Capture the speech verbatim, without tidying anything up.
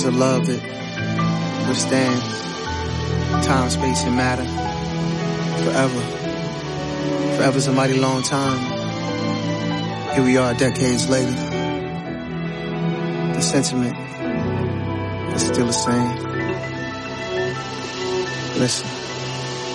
a love that withstand time, space, and matter forever. Forever's a mighty long time. Here we are decades later. The sentiment is still the same. Listen.